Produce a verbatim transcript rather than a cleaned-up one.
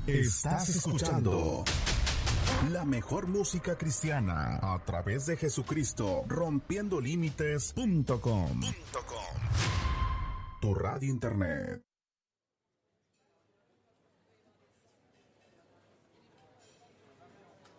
Estás escuchando la mejor música cristiana a través de Jesucristo, rompiendo límites punto com. Tu radio internet.